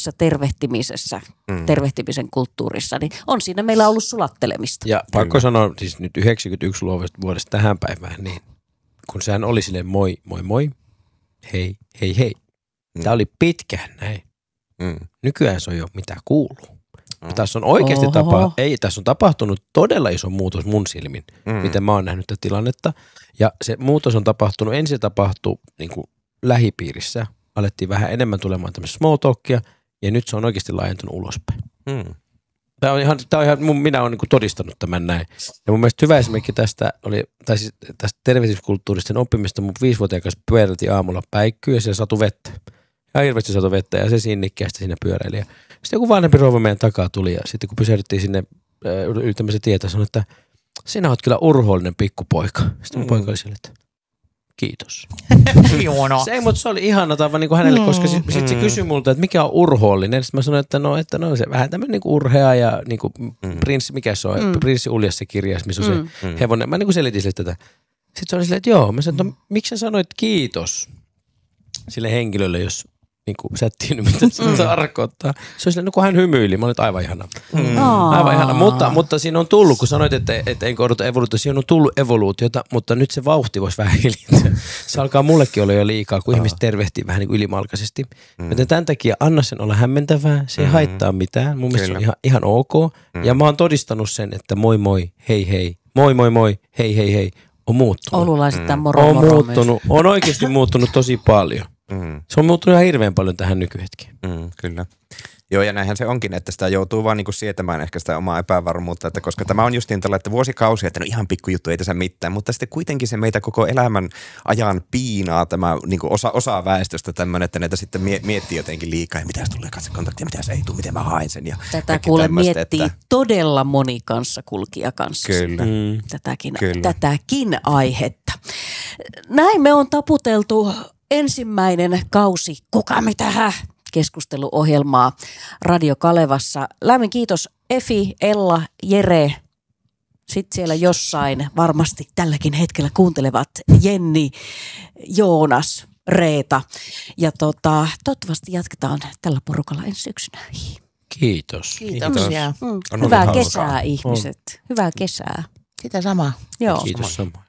tämmöisessä tervehtimisessä, tervehtimisen kulttuurissa, niin on siinä meillä ollut sulattelemista. Ja pakko sanoa, siis nyt 91 vuodesta tähän päivään, niin kun sehän oli silleen moi, moi, moi, hei, hei, hei. Tämä oli pitkään näin. Nykyään se on jo mitä kuuluu. Tässä on oikeasti tässä on tapahtunut todella iso muutos mun silmin, miten mä oon nähnyt tätä tilannetta. Ja se muutos on tapahtunut, ensin tapahtui niin kuin lähipiirissä. Alettiin vähän enemmän tulemaan tämmöistä small talkia, ja nyt se on oikeasti laajentunut ulospäin. Tämä on ihan minä olen niin todistanut tämän näin. Ja mun mielestä hyvä esimerkki tästä tervehdyskulttuuristen oppimista. Mun 5-vuotiaakas pyöräiltiin aamulla päikkyyn ja siellä satui vettä. Ja hirveästi satui vettä ja se sinnikkäästi siinä pyöräili. Ja sitten joku vanhempi rouva meidän takaa tuli ja sitten kun pysähdyttiin sinne yli tämmöisen tietä, sanoi, että sinä oot kyllä urhoollinen pikkupoika. Sitten mun poika oli sille, että kiitos. Se ei, mutta se oli ihana tapa niin kuin hänelle, koska sitten se kysyi multa, että mikä on urhoollinen. Sitten mä sanoin, että no se vähän tämmöinen niin kuin urhea ja niin kuin prinssi, mikä se on, Prinssi Uljassa kirjassa, missä on se hevonen. Mä niin kuin selitin sille tätä. Sitten se oli silleen, että joo. Mä sanoin, että no miksi sä sanoit kiitos sille henkilölle, jos niin kuin sä et tiennyt, mitä se tarkoittaa. Se oli silleen, no kun hän hymyili, mä olin, aivan ihana. Aivan ihana, mutta siinä on tullut, kun sanoit, että enkä odota evoluutiota, siinä on tullut evoluutiota, mutta nyt se vauhti voisi vähän hiljentyä. Se alkaa mullekin olla jo liikaa, kun ihmiset tervehtii vähän niin kuin ylimalkaisesti. Joten tämän takia anna sen olla hämmentävää, se ei haittaa mitään. Mun mielestä se on ihan ok. Ja mä oon todistanut sen, että moi moi, hei hei, moi moi moi, hei hei hei, on muuttunut. Oululaisittain moro on muuttunut, on oikeasti muuttunut tosi paljon. Se on muuttunut ihan hirveän paljon tähän nykyhetkeen. Kyllä. Joo, ja näinhän se onkin, että sitä joutuu vaan niinku sietämään ehkä sitä omaa epävarmuutta, että koska tämä on justiin tällä, että vuosikausia, että no ihan pikkujuttu, ei tässä mitään, mutta sitten kuitenkin se meitä koko elämän ajan piinaa tämä niinku osa väestöstä tämmöinen, että näitä sitten miettii jotenkin liikaa, ja mitä se tulee katsekontaktia, mitä se ei tule, miten mä haen sen. Ja tätä kuule miettii todella moni kanssakulkija kanssa. Kyllä. Tätäkin aihetta. Näin me on taputeltu ensimmäinen kausi Kuka mitä keskusteluohjelmaa Radio Kalevassa. Lämmin kiitos Efi, Ella, Jere. Sitten siellä jossain varmasti tälläkin hetkellä kuuntelevat Jenni, Joonas, Reeta. Ja toivottavasti jatketaan tällä porukalla ensi syksynä. Kiitos. Hyvää kesää ihmiset. Hyvää kesää. Sitä samaa. Joo. Kiitos samoin.